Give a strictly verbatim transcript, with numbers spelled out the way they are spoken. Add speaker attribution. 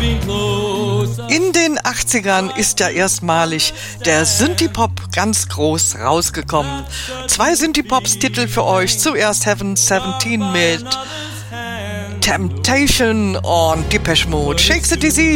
Speaker 1: In den achtzigern ist ja erstmalig der Synthie-Pop ganz groß rausgekommen. Zwei Synthie-Pops-Titel für euch. Zuerst Heaven seventeen mit Temptation und Depeche Mode, Shake the Disease.